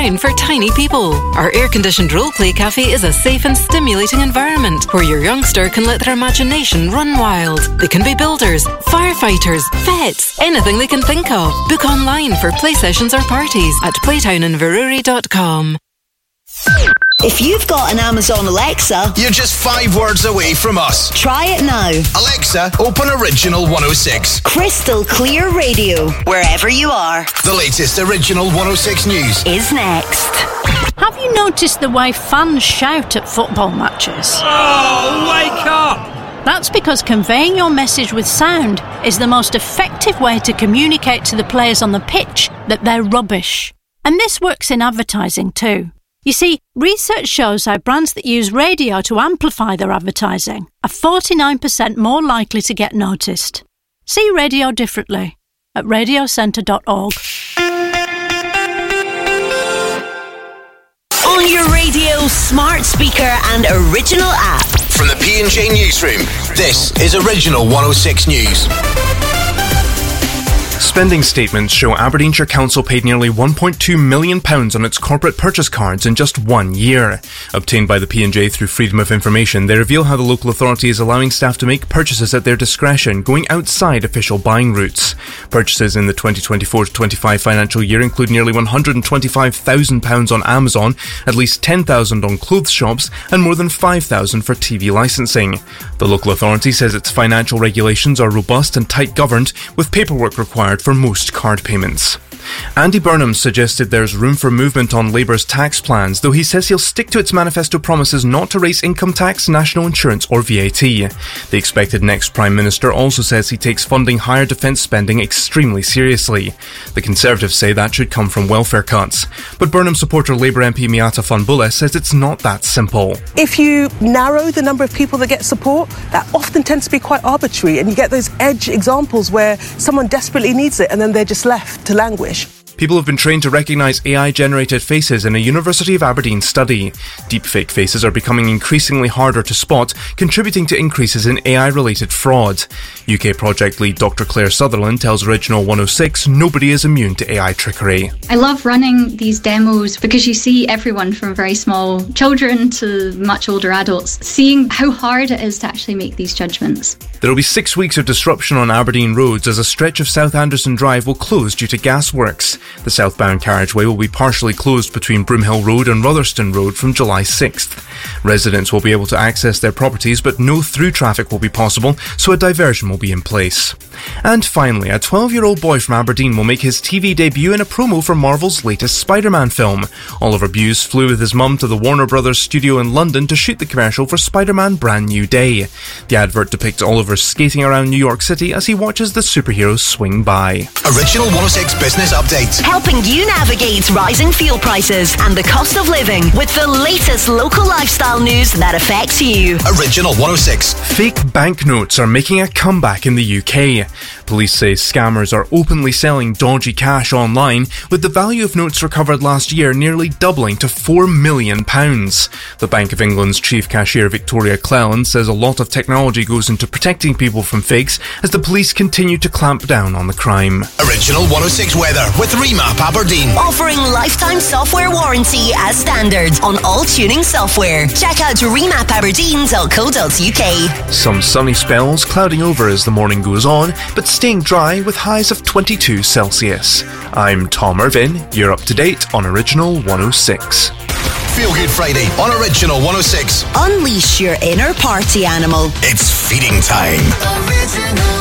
down for tiny people. Our air-conditioned role-play cafe is a safe and stimulating environment where your youngster can let their imagination run wild. They can be builders, firefighters, vets, anything they can think of. Book online for play sessions or parties at playtowninverurie.com. If you've got an Amazon Alexa, you're just 5 words away from us. Try it now. Alexa, open Original 106. Crystal clear radio, wherever you are. The latest Original 106 news is next. Have you noticed the way fans shout at football matches? Oh, wake up! That's because conveying your message with sound is the most effective way to communicate to the players on the pitch that they're rubbish. And this works in advertising too. You see, research shows how brands that use radio to amplify their advertising are 49% more likely to get noticed. See radio differently at radiocentre.org. On your radio, smart speaker and original app. From the P&J Newsroom, this is Original 106 News. Spending statements show Aberdeenshire Council paid nearly £1.2 million on its corporate purchase cards in just 1 year. Obtained by the P&J through Freedom of Information, they reveal how the local authority is allowing staff to make purchases at their discretion, going outside official buying routes. Purchases in the 2024-25 financial year include nearly £125,000 on Amazon, at least £10,000 on clothes shops, and more than £5,000 for TV licensing. The local authority says its financial regulations are robust and tight governed, with paperwork required for most card payments. Andy Burnham suggested there's room for movement on Labour's tax plans, though he says he'll stick to its manifesto promises not to raise income tax, national insurance or VAT. The expected next Prime Minister also says he takes funding higher defence spending extremely seriously. The Conservatives say that should come from welfare cuts. But Burnham supporter Labour MP Miata Funbula says it's not that simple. If you narrow the number of people that get support, that often tends to be quite arbitrary, and you get those edge examples where someone desperately needs it and then they're just left to languish. People have been trained to recognise AI-generated faces in a University of Aberdeen study. Deepfake faces are becoming increasingly harder to spot, contributing to increases in AI-related fraud. UK project lead Dr. Claire Sutherland tells Original 106 nobody is immune to AI trickery. I love running these demos because you see everyone from very small children to much older adults seeing how hard it is to actually make these judgments. There will be 6 weeks of disruption on Aberdeen roads as a stretch of South Anderson Drive will close due to gas works. The southbound carriageway will be partially closed between Broomhill Road and Rotherston Road from July 6th. Residents will be able to access their properties, but no through traffic will be possible, so a diversion will be in place. And finally, a 12-year-old boy from Aberdeen will make his TV debut in a promo for Marvel's latest Spider-Man film. Oliver Buse flew with his mum to the Warner Brothers studio in London to shoot the commercial for Spider-Man Brand New Day. The advert depicts Oliver skating around New York City as he watches the superheroes swing by. Original 106 Business Update. Helping you navigate rising fuel prices and the cost of living with the latest local lifestyle news that affects you. Original 106. Fake banknotes are making a comeback in the UK. Police say scammers are openly selling dodgy cash online, with the value of notes recovered last year nearly doubling to £4 million. The Bank of England's chief cashier Victoria Cleland says a lot of technology goes into protecting people from fakes as the police continue to clamp down on the crime. Original 106 weather with Remap Aberdeen. Offering lifetime software warranty as standard on all tuning software. Check out remapaberdeen.co.uk. Some sunny spells clouding over as the morning goes on, but staying dry with highs of 22 Celsius. I'm Tom Irvin. You're up to date on Original 106. Feel Good Friday on Original 106. Unleash your inner party animal. It's feeding time. Original.